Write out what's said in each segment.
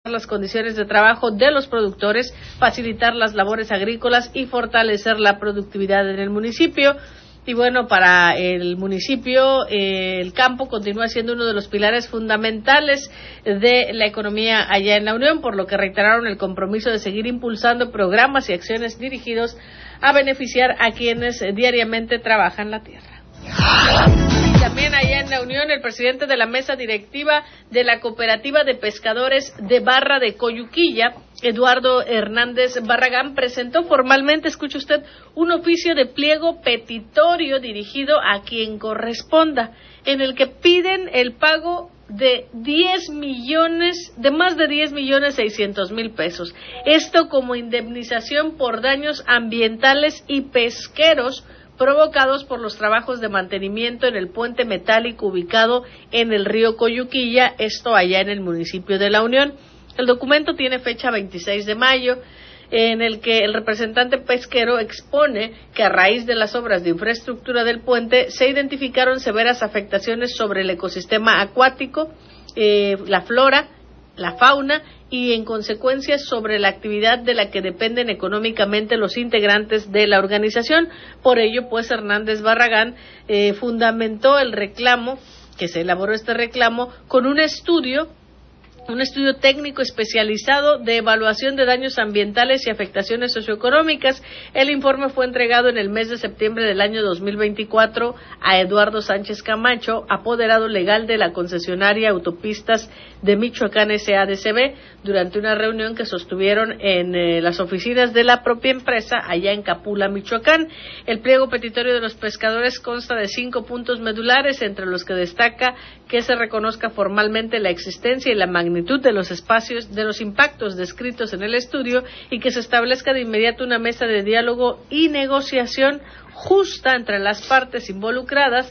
las condiciones de trabajo de los productores, facilitar las labores agrícolas y fortalecer la productividad en el municipio. Y bueno, para el municipio, el campo continúa siendo uno de los pilares fundamentales de la economía allá en la Unión, por lo que reiteraron el compromiso de seguir impulsando programas y acciones dirigidos a beneficiar a quienes diariamente trabajan la tierra. También allá en la Unión, el presidente de la mesa directiva de la Cooperativa de Pescadores de Barra de Coyuquilla, Eduardo Hernández Barragán, presentó formalmente, escuche usted, un oficio de pliego petitorio dirigido a quien corresponda, en el que piden el pago de más de 10,600,000 pesos. Esto como indemnización por daños ambientales y pesqueros provocados por los trabajos de mantenimiento en el puente metálico ubicado en el río Coyuquilla, esto allá en el municipio de La Unión. El documento tiene fecha 26 de mayo, en el que el representante pesquero expone que a raíz de las obras de infraestructura del puente se identificaron severas afectaciones sobre el ecosistema acuático, la flora, la fauna y en consecuencia sobre la actividad de la que dependen económicamente los integrantes de la organización. Por ello, pues, Hernández Barragán fundamentó el reclamo, que se elaboró este reclamo, con un estudio técnico especializado de evaluación de daños ambientales y afectaciones socioeconómicas. El informe fue entregado en el mes de septiembre del año 2024 a Eduardo Sánchez Camacho, apoderado legal de la concesionaria Autopistas de Michoacán SADCB, durante una reunión que sostuvieron en las oficinas de la propia empresa allá en Capula, Michoacán. El pliego petitorio de los pescadores consta de 5 puntos medulares, entre los que destaca que se reconozca formalmente la existencia y la magnitud de los espacios, de los impactos descritos en el estudio, y que se establezca de inmediato una mesa de diálogo y negociación justa entre las partes involucradas,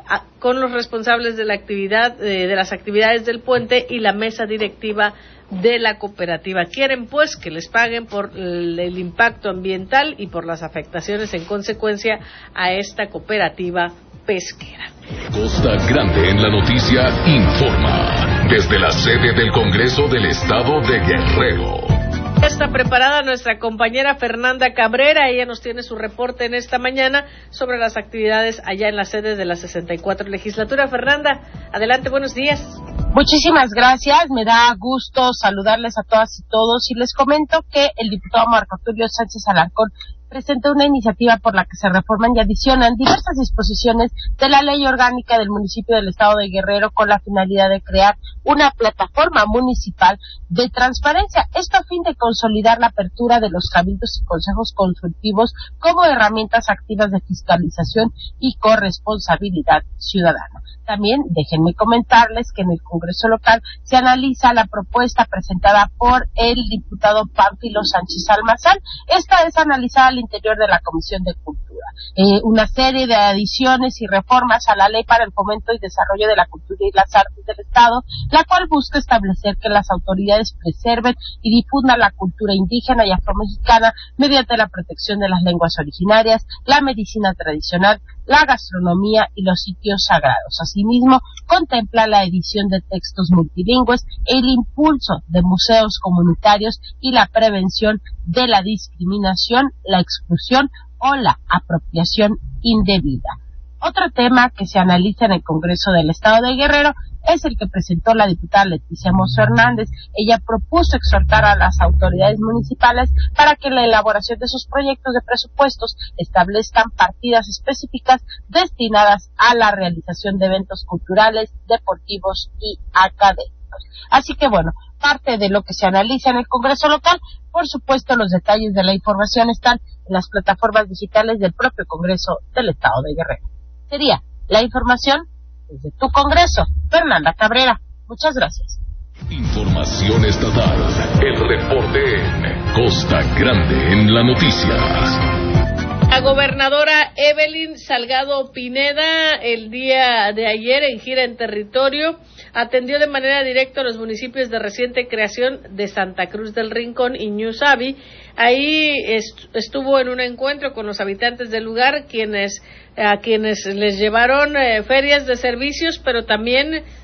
con los responsables de la actividad, de las actividades del puente y la mesa directiva de la cooperativa. Quieren, pues, que les paguen por el impacto ambiental y por las afectaciones en consecuencia a esta cooperativa pesquera. Costa Grande en la noticia informa desde la sede del Congreso del Estado de Guerrero. Está preparada nuestra compañera Fernanda Cabrera. Ella nos tiene su reporte en esta mañana sobre las actividades allá en la sede de la 64 legislatura. Fernanda, adelante, buenos días. Muchísimas gracias, me da gusto saludarles a todas y todos, y les comento que el diputado Marco Tulio Sánchez Alarcón presentó una iniciativa por la que se reforman y adicionan diversas disposiciones de la ley orgánica del municipio del estado de Guerrero, con la finalidad de crear una plataforma municipal de transparencia. Esto a fin de consolidar la apertura de los cabildos y consejos consultivos como herramientas activas de fiscalización y corresponsabilidad ciudadana. También déjenme comentarles que en el Congreso local se analiza la propuesta presentada por el diputado Pánfilo Sánchez Almazán. Esta es analizada al interior de la Comisión de Cultura. Una serie de adiciones y reformas a la Ley para el Fomento y Desarrollo de la Cultura y las Artes del Estado, la cual busca establecer que las autoridades preserven y difundan la cultura indígena y afromexicana mediante la protección de las lenguas originarias, la medicina tradicional, la gastronomía y los sitios sagrados. Asimismo, contempla la edición de textos multilingües, el impulso de museos comunitarios y la prevención de la discriminación, la exclusión o la apropiación indebida. Otro tema que se analiza en el Congreso del Estado de Guerrero es el que presentó la diputada Leticia Mozo Hernández. Ella propuso exhortar a las autoridades municipales para que en la elaboración de sus proyectos de presupuestos establezcan partidas específicas destinadas a la realización de eventos culturales, deportivos y académicos. Así que bueno, parte de lo que se analiza en el Congreso local. Por supuesto, los detalles de la información están en las plataformas digitales del propio Congreso del Estado de Guerrero. Sería la información desde tu Congreso. Fernanda Cabrera, muchas gracias. Información estatal, el reporte en Costa Grande en la noticia. La gobernadora Evelyn Salgado Pineda, el día de ayer en gira en territorio, atendió de manera directa a los municipios de reciente creación de Santa Cruz del Rincón y Ñusabi. Ahí estuvo en un encuentro con los habitantes del lugar, a quienes les llevaron ferias de servicios, pero también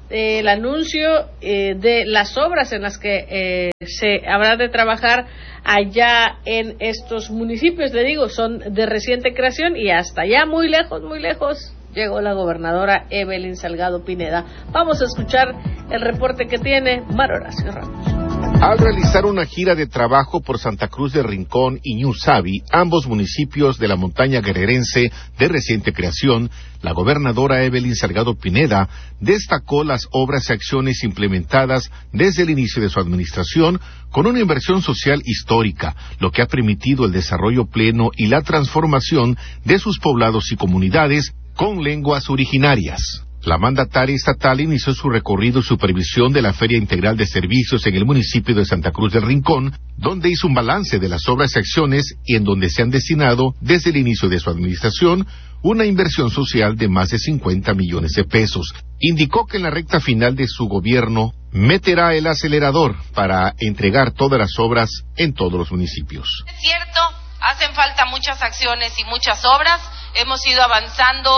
el anuncio de las obras en las que se habrá de trabajar allá en estos municipios. Le digo, son de reciente creación y hasta allá muy lejos llegó la gobernadora Evelyn Salgado Pineda. Vamos a escuchar el reporte que tiene Mar Horacio Ramos. Al realizar una gira de trabajo por Santa Cruz de Rincón y Ñusabi, ambos municipios de la montaña guerrerense de reciente creación, la gobernadora Evelyn Salgado Pineda destacó las obras y acciones implementadas desde el inicio de su administración con una inversión social histórica, lo que ha permitido el desarrollo pleno y la transformación de sus poblados y comunidades con lenguas originarias. La mandataria estatal inició su recorrido y supervisión de la Feria Integral de Servicios en el municipio de Santa Cruz del Rincón, donde hizo un balance de las obras y acciones y en donde se han destinado, desde el inicio de su administración, una inversión social de más de 50 millones de pesos. Indicó que en la recta final de su gobierno meterá el acelerador para entregar todas las obras en todos los municipios. Es cierto, hacen falta muchas acciones y muchas obras. Hemos ido avanzando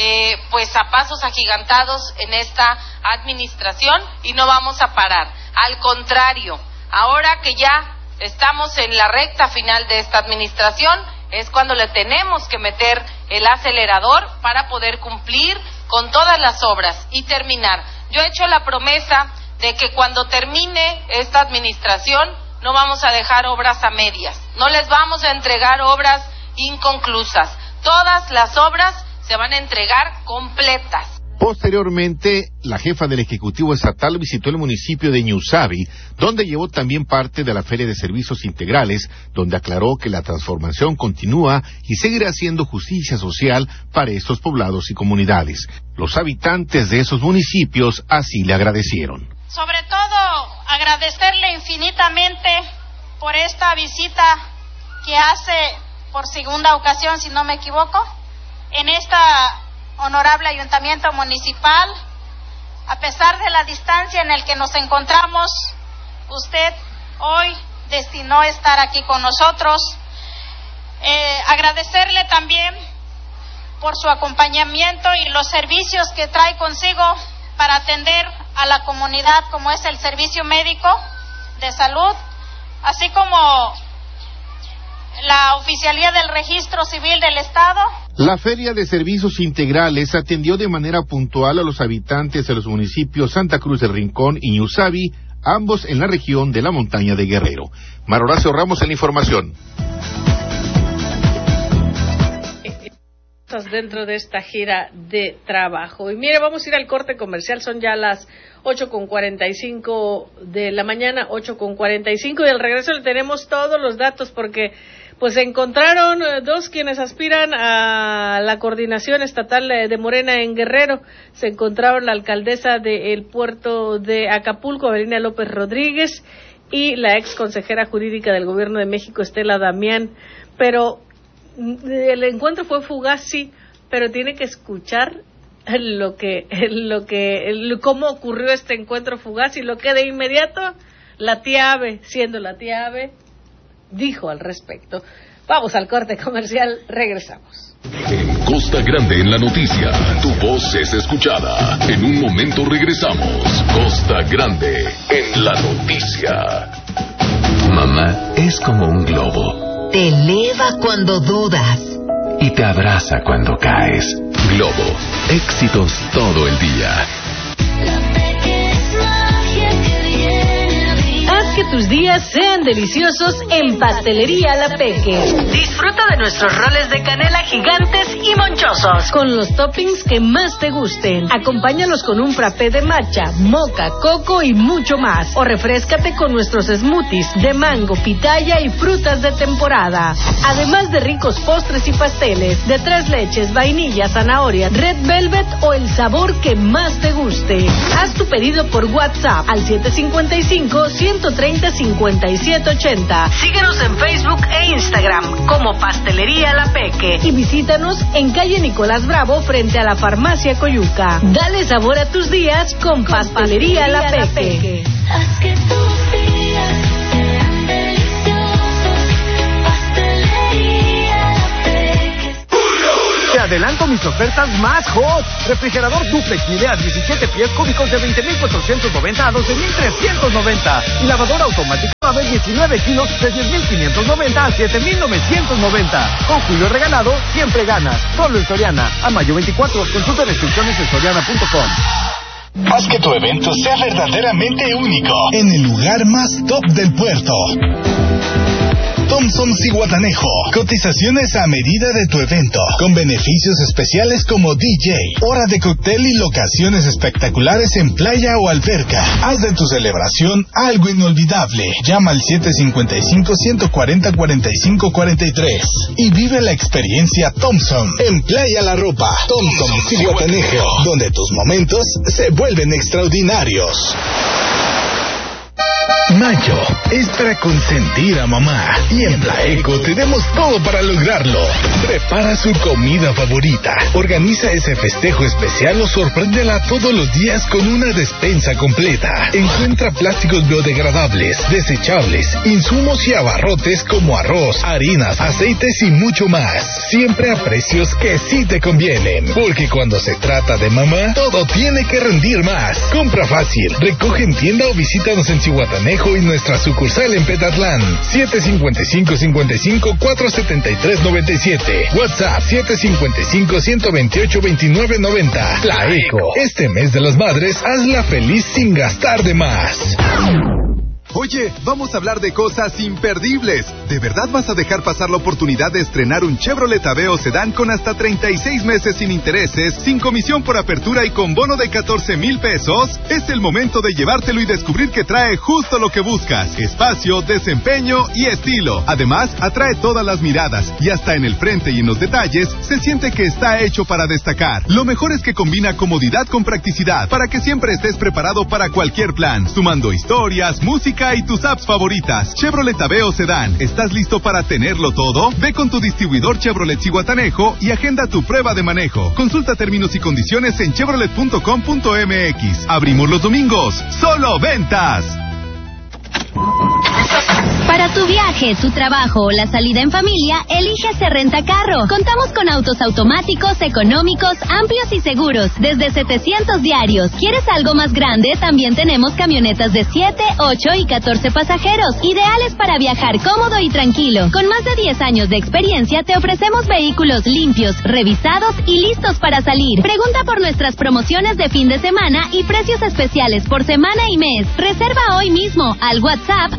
pues a pasos agigantados en esta administración y no vamos a parar. Al contrario, ahora que ya estamos en la recta final de esta administración, es cuando le tenemos que meter el acelerador para poder cumplir con todas las obras y terminar. Yo he hecho la promesa de que cuando termine esta administración no vamos a dejar obras a medias, no les vamos a entregar obras inconclusas. Todas las obras se van a entregar completas. Posteriormente, la jefa del Ejecutivo Estatal visitó el municipio de Ñusabi, donde llevó también parte de la Feria de Servicios Integrales, donde aclaró que la transformación continúa y seguirá haciendo justicia social para estos poblados y comunidades. Los habitantes de esos municipios así le agradecieron. Sobre todo, agradecerle infinitamente por esta visita que hace por segunda ocasión, si no me equivoco, en esta honorable ayuntamiento municipal. A pesar de la distancia en la que nos encontramos, usted hoy destinó estar aquí con nosotros. Agradecerle también por su acompañamiento y los servicios que trae consigo para atender a la comunidad, como es el servicio médico de salud, así como la Oficialía del Registro Civil del Estado. La Feria de Servicios Integrales atendió de manera puntual a los habitantes de los municipios Santa Cruz del Rincón y Ñusabi, ambos en la región de la montaña de Guerrero. Mar Horacio Ramos en la información. Dentro de esta gira de trabajo. Y mire, vamos a ir al corte comercial, son ya las 8:45 de la mañana, 8:45, y al regreso le tenemos todos los datos porque pues se encontraron dos quienes aspiran a la coordinación estatal de Morena en Guerrero. Se encontraron la alcaldesa del puerto de Acapulco, Avelina López Rodríguez, y la ex consejera jurídica del Gobierno de México, Estela Damián. Pero el encuentro fue fugaz, sí, pero tiene que escuchar cómo ocurrió este encuentro fugaz y lo que de inmediato la tía Ave, siendo la tía Ave, dijo al respecto. Vamos al corte comercial, regresamos. En Costa Grande en la noticia, tu voz es escuchada. En un momento regresamos. Costa Grande en la noticia. Mamá es como un globo. Te eleva cuando dudas y te abraza cuando caes. Globo, éxitos todo el día. Haz que tus días sean deliciosos en Pastelería La Peque. Disfruta de nuestros roles de canela gigantes y monchosos, con los toppings que más te gusten. Acompáñalos con un frappé de matcha, moca, coco y mucho más. O refréscate con nuestros smoothies de mango, pitaya y frutas de temporada. Además de ricos postres y pasteles de 3 leches, vainilla, zanahoria, red velvet o el sabor que más te guste. Haz tu pedido por WhatsApp al 755-130-5780. Síguenos en Facebook e Instagram como Pastelería La Peque y visítanos en calle Nicolás Bravo frente a la Farmacia Coyuca. Dale sabor a tus días con Pastelería La Peque. Haz que tus días sean deliciosos. Pastelería La Peque. Adelante presento mis ofertas más hot. Refrigerador duplex Midea 17 pies cúbicos de 20,490 a 12,390. Y lavadora automática Babel 19 kilos de 10,590 a 7,990. Con Julio regalado, siempre ganas. Solo en Soriana. A mayo 24. Consulta restricciones en soriana.com. Haz que tu evento sea verdaderamente único en el lugar más top del puerto. Thompson Zihuatanejo. Cotizaciones a medida de tu evento, con beneficios especiales como DJ, hora de cóctel y locaciones espectaculares en playa o alberca. Haz de tu celebración algo inolvidable. Llama al 755-140-4543 y vive la experiencia Thompson en Playa La Ropa. Thompson Zihuatanejo, donde tus momentos se vuelven extraordinarios. Mayo es para consentir a mamá y en Plaeco tenemos todo para lograrlo. Prepara su comida favorita, organiza ese festejo especial o sorpréndela todos los días con una despensa completa. Encuentra plásticos biodegradables, desechables, insumos y abarrotes como arroz, harinas, aceites y mucho más. Siempre a precios que sí te convienen, porque cuando se trata de mamá, todo tiene que rendir más. Compra fácil, recoge en tienda o visítanos en Zihuatanejo y nuestra sucursal en Petatlán. 755-55-473-97. WhatsApp 755-128-2990. Plaeco. Este mes de las madres, hazla feliz sin gastar de más. Oye, vamos a hablar de cosas imperdibles. ¿De verdad vas a dejar pasar la oportunidad de estrenar un Chevrolet Aveo Sedán con hasta 36 meses sin intereses, sin comisión por apertura y con bono de 14,000 pesos? Es el momento de llevártelo y descubrir que trae justo lo que buscas: espacio, desempeño y estilo. Además, atrae todas las miradas y hasta en el frente y en los detalles se siente que está hecho para destacar. Lo mejor es que combina comodidad con practicidad para que siempre estés preparado para cualquier plan, sumando historias, música y tus apps favoritas. Chevrolet Aveo Sedán. ¿Estás listo para tenerlo todo? Ve con tu distribuidor Chevrolet Zihuatanejo y agenda tu prueba de manejo. Consulta términos y condiciones en chevrolet.com.mx. Abrimos los domingos. ¡Solo ventas! Para tu viaje, tu trabajo o la salida en familia, elige Se Renta Carro. Contamos con autos automáticos, económicos, amplios y seguros, desde 700 diarios. ¿Quieres algo más grande? También tenemos camionetas de 7, 8 y 14 pasajeros, ideales para viajar cómodo y tranquilo. Con más de 10 años de experiencia, te ofrecemos vehículos limpios, revisados y listos para salir. Pregunta por nuestras promociones de fin de semana y precios especiales por semana y mes. Reserva hoy mismo al WhatsApp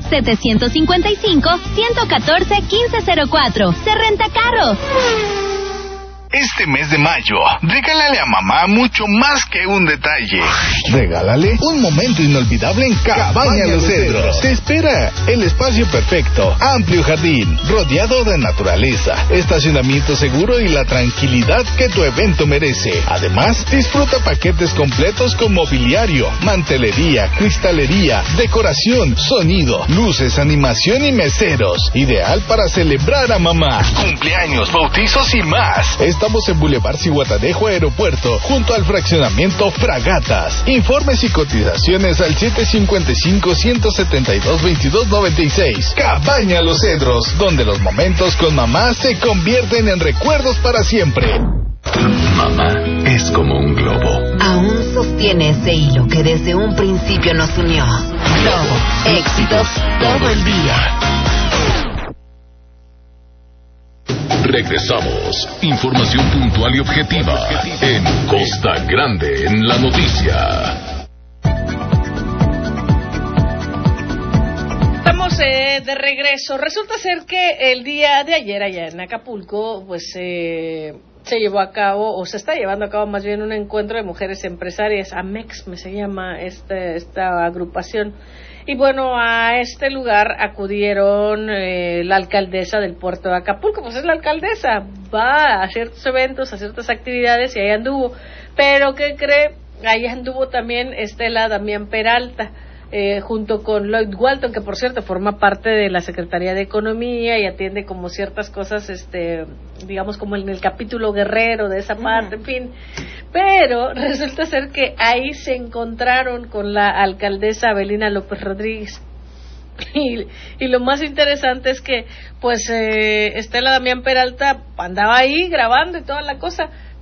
755-114-1504. Se Renta Carro. Este mes de mayo, regálale a mamá mucho más que un detalle. Regálale un momento inolvidable en Cabaña Los Cedros. Te espera el espacio perfecto, amplio jardín, rodeado de naturaleza, estacionamiento seguro y la tranquilidad que tu evento merece. Además, disfruta paquetes completos con mobiliario, mantelería, cristalería, decoración, sonido, luces, animación y meseros. Ideal para celebrar a mamá, cumpleaños, bautizos y más. Estamos en Boulevard Zihuatanejo Aeropuerto, junto al fraccionamiento Fragatas. Informes y cotizaciones al 755-172-2296. Cabaña Los Cedros, donde los momentos con mamá se convierten en recuerdos para siempre. Mamá es como un globo. Aún sostiene ese hilo que desde un principio nos unió. Globo, éxitos todo el día. Regresamos. Información puntual y objetiva en Costa Grande en la noticia. Estamos de regreso. Resulta ser que el día de ayer allá en Acapulco, pues se llevó a cabo, o se está llevando a cabo más bien, un encuentro de mujeres empresarias. AMEX se llama esta agrupación. Y bueno, a este lugar acudieron la alcaldesa del puerto de Acapulco. Pues es la alcaldesa, va a ciertos eventos, a ciertas actividades y ahí anduvo. Pero ¿qué cree? Ahí anduvo también Estela Damián Peralta, junto con Lloyd Walton, que por cierto forma parte de la Secretaría de Economía y atiende como ciertas cosas, digamos como en el capítulo guerrero de esa parte, en fin. Pero resulta ser que ahí se encontraron con la alcaldesa Abelina López Rodríguez. Y lo más interesante es que pues Estela Damián Peralta andaba ahí grabando y toda la cosa,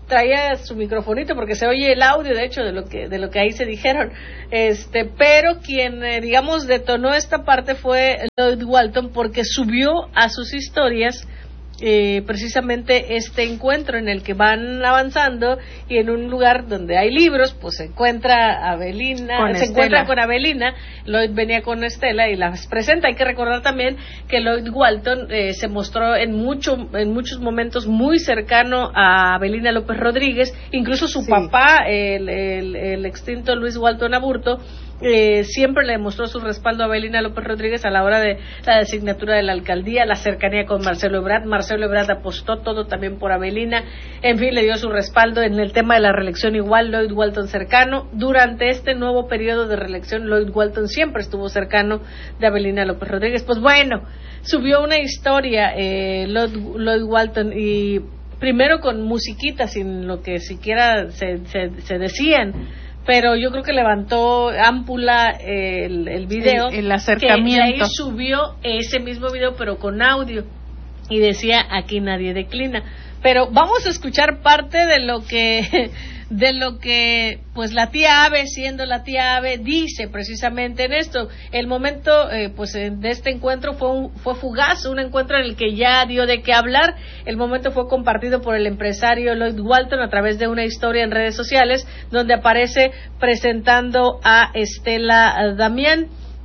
traía su microfonito porque se oye el audio, de hecho, de lo que ahí se dijeron. Pero quien, digamos, detonó esta parte fue Lloyd Walton, porque subió a sus historias precisamente este encuentro en el que van avanzando, y en un lugar donde hay libros, pues se encuentra con Avelina. Lloyd venía con Estela y las presenta. Hay que recordar también que Lloyd Walton se mostró en muchos momentos muy cercano a Avelina López Rodríguez, incluso su papá, el extinto Luis Walton Aburto, siempre le demostró su respaldo a Avelina López Rodríguez a la hora de la designatura de la alcaldía, la cercanía con Marcelo Ebrard. Marcelo Ebrard apostó todo también por Avelina, en fin, le dio su respaldo en el tema de la reelección. Igual Lloyd Walton cercano. Durante este nuevo periodo de reelección, Lloyd Walton siempre estuvo cercano de Avelina López Rodríguez. Pues bueno, subió una historia Lloyd Walton, y primero con musiquita, sin lo que siquiera se decían, pero yo creo que levantó ámpula el video, el acercamiento, que ahí subió ese mismo video pero con audio, y decía: aquí nadie declina. Pero vamos a escuchar parte de lo que pues la tía Ave, siendo la tía Ave, dice precisamente en esto. El momento de este encuentro fue fugaz, un encuentro en el que ya dio de qué hablar. El momento fue compartido por el empresario Lloyd Walton a través de una historia en redes sociales, donde aparece presentando a Estela Damián,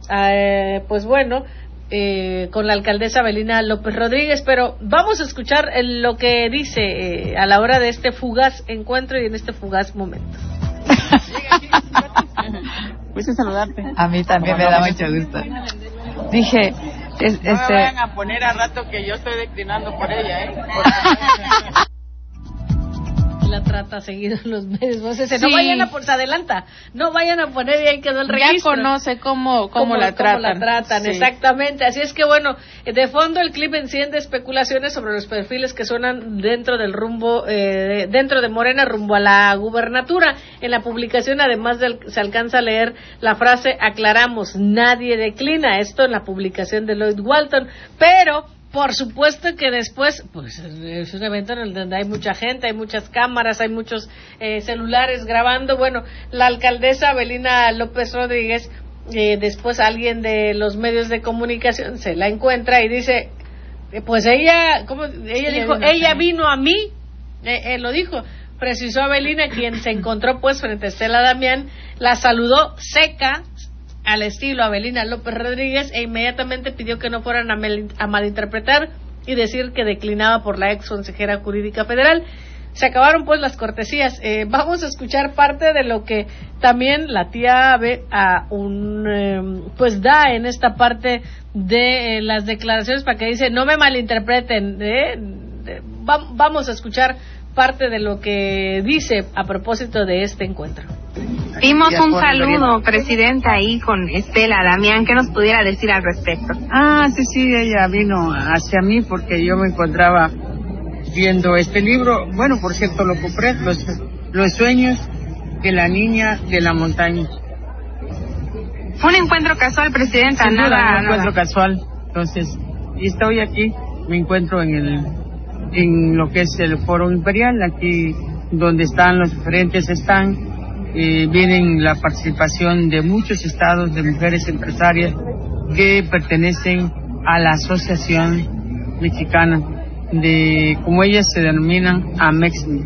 con la alcaldesa Avelina López Rodríguez. Pero vamos a escuchar lo que dice a la hora de este fugaz encuentro y en este fugaz momento. Quise saludarte. A mí también me da mucho gusto. Dije, no me vayan a poner a rato que yo estoy declinando por ella, La trata seguido en los medios. No vayan se adelanta. No vayan a poner, y ahí quedó el registro. Ya conoce cómo la tratan. Sí. Exactamente. Así es que bueno, de fondo el clip enciende especulaciones sobre los perfiles que suenan dentro del rumbo, dentro de Morena rumbo a la gubernatura. En la publicación, además se alcanza a leer la frase: aclaramos, nadie declina. Esto en la publicación de Lloyd Walton. Pero por supuesto que después, pues es un evento en el donde hay mucha gente, hay muchas cámaras, hay muchos celulares grabando. Bueno, la alcaldesa Avelina López Rodríguez, después alguien de los medios de comunicación se la encuentra y dice, pues ella dijo, ella vino a mí, lo dijo, precisó Avelina, quien se encontró pues frente a Estela Damián, la saludó seca, al estilo Avelina López Rodríguez, e inmediatamente pidió que no fueran a malinterpretar y decir que declinaba por la ex consejera jurídica federal. Se acabaron pues las cortesías. Vamos a escuchar parte de lo que también la tía Ave pues da en esta parte de las declaraciones, para que dice: no me malinterpreten. Vamos a escuchar parte de lo que dice a propósito de este encuentro. Dimos un saludo, presidenta, ahí con Estela Damián. ¿Qué nos pudiera decir al respecto? Sí, ella vino hacia mí porque yo me encontraba viendo este libro. Bueno, por cierto, lo compré, Los sueños de la niña de la montaña. Un encuentro casual, presidenta, un encuentro casual. Entonces, y estoy aquí, me encuentro en lo que es el Foro Imperial, aquí donde están los diferentes vienen la participación de muchos estados de mujeres empresarias que pertenecen a la Asociación Mexicana de, como ellas se denominan, AMEXMI.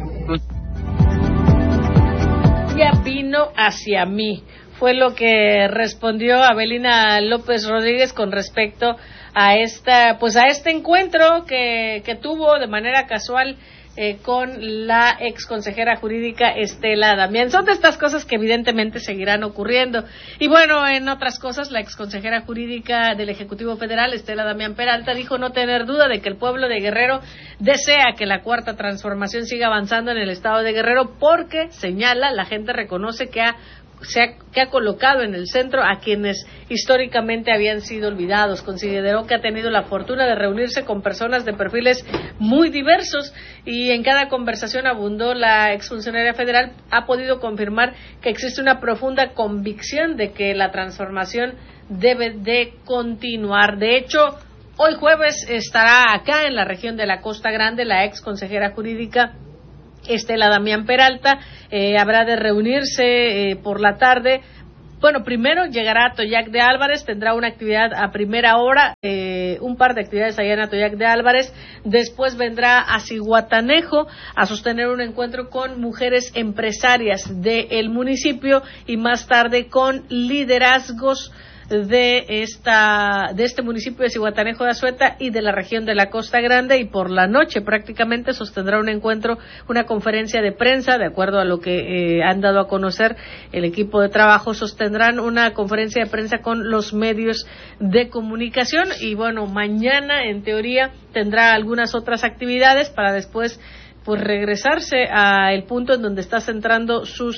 Ya vino hacia mí, fue lo que respondió Avelina López Rodríguez con respecto a este encuentro que tuvo de manera casual con la ex consejera jurídica Estela Damián. Son de estas cosas que evidentemente seguirán ocurriendo. Y bueno, en otras cosas, la ex consejera jurídica del Ejecutivo Federal, Estela Damián Peralta, dijo no tener duda de que el pueblo de Guerrero desea que la Cuarta Transformación siga avanzando en el estado de Guerrero, porque, señala, la gente reconoce que ha colocado en el centro a quienes históricamente habían sido olvidados. Consideró que ha tenido la fortuna de reunirse con personas de perfiles muy diversos, y en cada conversación abundó la exfuncionaria federal, ha podido confirmar que existe una profunda convicción de que la transformación debe de continuar. De hecho, hoy jueves estará acá en la región de la Costa Grande la ex consejera jurídica Estela Damián Peralta. Habrá de reunirse por la tarde. Bueno, primero llegará a Atoyac de Álvarez, tendrá una actividad a primera hora, un par de actividades allá en Atoyac de Álvarez. Después vendrá a Zihuatanejo a sostener un encuentro con mujeres empresarias del municipio y más tarde con liderazgos de este municipio de Zihuatanejo de Azueta y de la región de la Costa Grande, y por la noche prácticamente sostendrá un encuentro, una conferencia de prensa, de acuerdo a lo que han dado a conocer el equipo de trabajo. Sostendrán una conferencia de prensa con los medios de comunicación y bueno, mañana en teoría tendrá algunas otras actividades para después pues regresarse al punto en donde está centrando su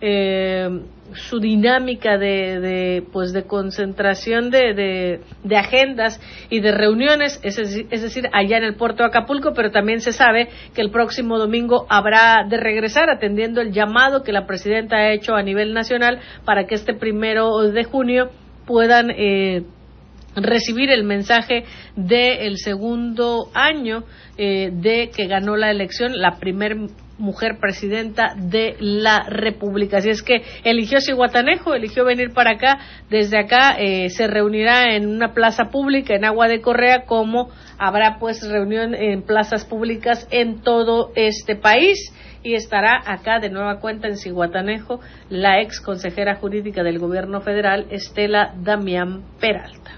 dinámica de concentración de agendas y de reuniones, es decir, allá en el puerto de Acapulco, pero también se sabe que el próximo domingo habrá de regresar atendiendo el llamado que la presidenta ha hecho a nivel nacional para que este 1 de junio puedan recibir el mensaje del segundo año de que ganó la elección la primer mujer presidenta de la República. Así es que eligió Zihuatanejo, eligió venir para acá. Desde acá se reunirá en una plaza pública en Agua de Correa, como habrá pues reunión en plazas públicas en todo este país. Y estará acá de nueva cuenta en Zihuatanejo la ex consejera jurídica del gobierno federal, Estela Damián Peralta.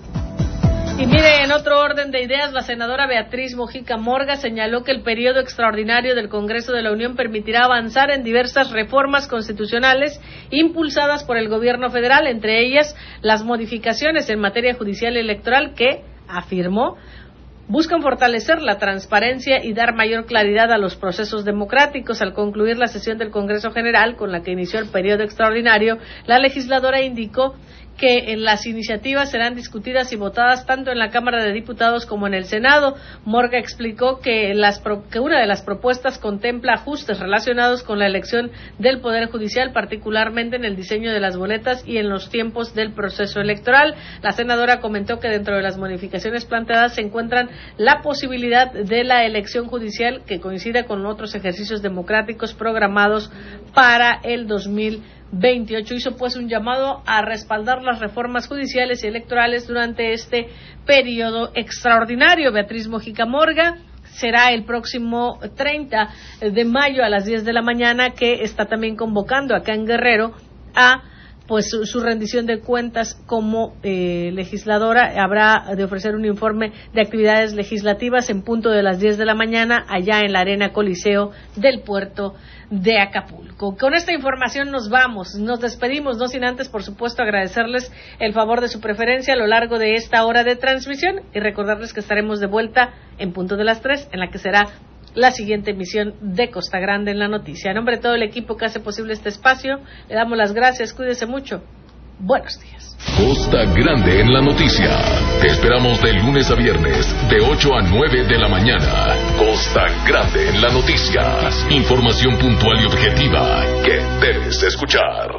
Y mire, en otro orden de ideas, la senadora Beatriz Mojica Morga señaló que el periodo extraordinario del Congreso de la Unión permitirá avanzar en diversas reformas constitucionales impulsadas por el gobierno federal, entre ellas las modificaciones en materia judicial y electoral que, afirmó, buscan fortalecer la transparencia y dar mayor claridad a los procesos democráticos. Al concluir la sesión del Congreso General, con la que inició el periodo extraordinario, la legisladora indicó que en las iniciativas serán discutidas y votadas tanto en la Cámara de Diputados como en el Senado. Morga explicó que una de las propuestas contempla ajustes relacionados con la elección del Poder Judicial, particularmente en el diseño de las boletas y en los tiempos del proceso electoral. La senadora comentó que dentro de las modificaciones planteadas se encuentran la posibilidad de la elección judicial que coincida con otros ejercicios democráticos programados para el 2028. Hizo pues un llamado a respaldar las reformas judiciales y electorales durante este periodo extraordinario. Beatriz Mojica Morga será el próximo 30 de mayo a las 10 de la mañana, que está también convocando acá en Guerrero a pues su rendición de cuentas como legisladora. Habrá de ofrecer un informe de actividades legislativas en punto de las 10 de la mañana allá en la Arena Coliseo del puerto de Acapulco. Con esta información nos despedimos, no sin antes, por supuesto, agradecerles el favor de su preferencia a lo largo de esta hora de transmisión y recordarles que estaremos de vuelta en punto de las 3, en la que será la siguiente emisión de Costa Grande en la Noticia. En nombre de todo el equipo que hace posible este espacio, le damos las gracias, cuídese mucho. Buenos días. Costa Grande en la Noticia. Te esperamos de lunes a viernes, de 8 a 9 de la mañana. Costa Grande en la Noticia. Información puntual y objetiva que debes escuchar.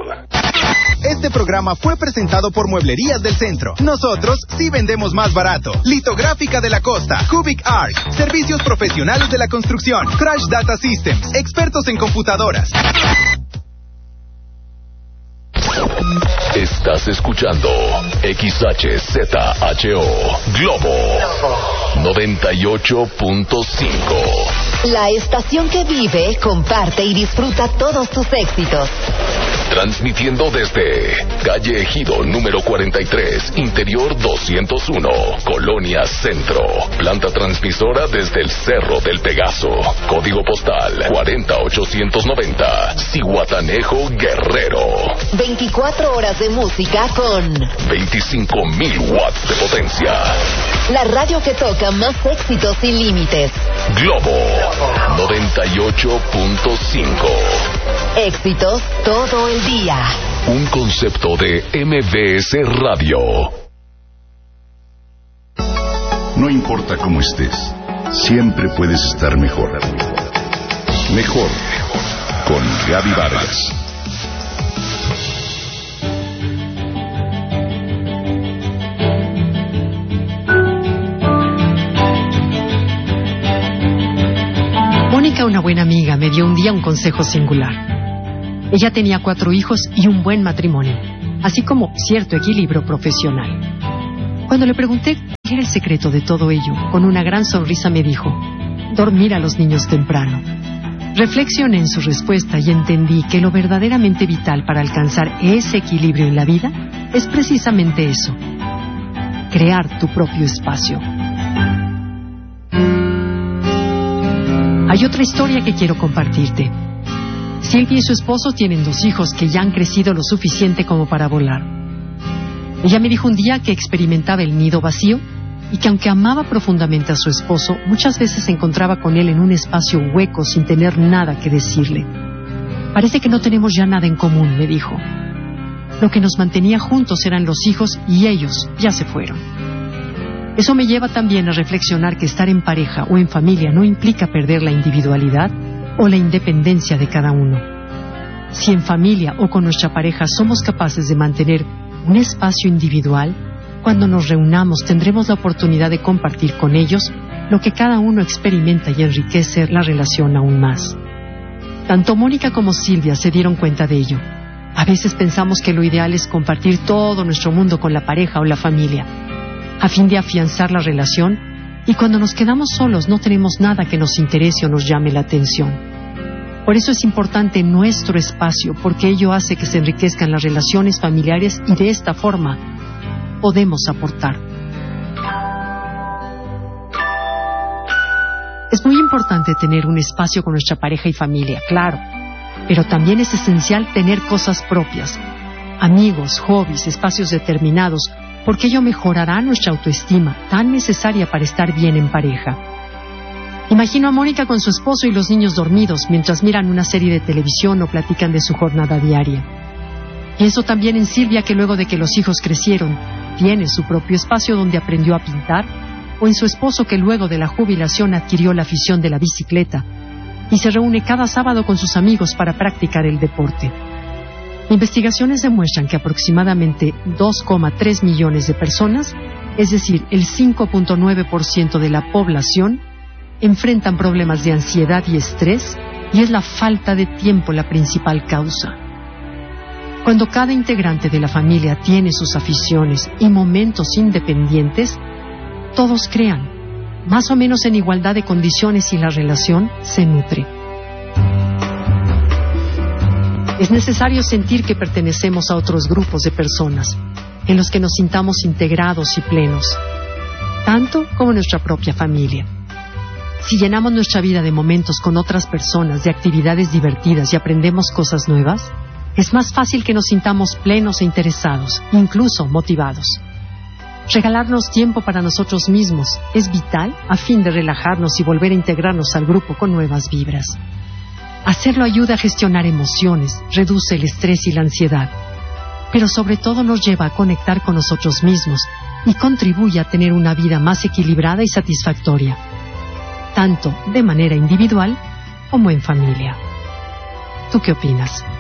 Este programa fue presentado por Mueblerías del Centro. Nosotros sí vendemos más barato. Litográfica de la Costa, Cubic Arc, servicios profesionales de la construcción, Crash Data Systems, expertos en computadoras. Estás escuchando XHZHO Globo 98.5. La estación que vive, comparte y disfruta todos tus éxitos. Transmitiendo desde calle Ejido número 43, interior 201, Colonia Centro. Planta transmisora desde el Cerro del Pegaso. Código postal 40890, Zihuatanejo, Guerrero. 24 horas de música con 25,000 watts de potencia. La radio que toca más éxitos sin límites. Globo 98.5. Éxitos todo el día. Un concepto de MBS Radio. No importa cómo estés, siempre puedes estar mejor. Mejor con Gaby Vargas. Mónica, una buena buena amiga me dio un día un consejo singular. Ella tenía 4 hijos y un buen matrimonio, así como cierto equilibrio profesional. Cuando le pregunté cuál era el secreto de todo ello, con una gran sonrisa me dijo: dormir a los niños temprano. Reflexioné en su respuesta y entendí que lo verdaderamente vital para alcanzar ese equilibrio en la vida es precisamente eso: crear tu propio espacio. Hay otra historia que quiero compartirte. Silvia y su esposo tienen 2 hijos que ya han crecido lo suficiente como para volar. Ella me dijo un día que experimentaba el nido vacío y que aunque amaba profundamente a su esposo, muchas veces se encontraba con él en un espacio hueco sin tener nada que decirle. Parece que no tenemos ya nada en común, me dijo. Lo que nos mantenía juntos eran los hijos y ellos ya se fueron. Eso me lleva también a reflexionar que estar en pareja o en familia no implica perder la individualidad o la independencia de cada uno. Si en familia o con nuestra pareja somos capaces de mantener un espacio individual, cuando nos reunamos tendremos la oportunidad de compartir con ellos lo que cada uno experimenta y enriquece la relación aún más. Tanto Mónica como Silvia se dieron cuenta de ello. A veces pensamos que lo ideal es compartir todo nuestro mundo con la pareja o la familia, a fin de afianzar la relación, y cuando nos quedamos solos no tenemos nada que nos interese o nos llame la atención. Por eso es importante nuestro espacio, porque ello hace que se enriquezcan las relaciones familiares y de esta forma podemos aportar. Es muy importante tener un espacio con nuestra pareja y familia, claro, pero también es esencial tener cosas propias, amigos, hobbies, espacios determinados, porque ello mejorará nuestra autoestima, tan necesaria para estar bien en pareja. Imagino a Mónica con su esposo y los niños dormidos mientras miran una serie de televisión o platican de su jornada diaria. Pienso también en Silvia, que luego de que los hijos crecieron, tiene su propio espacio donde aprendió a pintar, o en su esposo, que luego de la jubilación adquirió la afición de la bicicleta y se reúne cada sábado con sus amigos para practicar el deporte. Investigaciones demuestran que aproximadamente 2,3 millones de personas, es decir, el 5.9% de la población, enfrentan problemas de ansiedad y estrés, y es la falta de tiempo la principal causa. Cuando cada integrante de la familia tiene sus aficiones y momentos independientes, todos crean, más o menos en igualdad de condiciones, y la relación se nutre. Es necesario sentir que pertenecemos a otros grupos de personas, en los que nos sintamos integrados y plenos, tanto como nuestra propia familia. Si llenamos nuestra vida de momentos con otras personas, de actividades divertidas y aprendemos cosas nuevas, es más fácil que nos sintamos plenos e interesados, incluso motivados. Regalarnos tiempo para nosotros mismos es vital a fin de relajarnos y volver a integrarnos al grupo con nuevas vibras. Hacerlo ayuda a gestionar emociones, reduce el estrés y la ansiedad, pero sobre todo nos lleva a conectar con nosotros mismos y contribuye a tener una vida más equilibrada y satisfactoria, tanto de manera individual como en familia. ¿Tú qué opinas?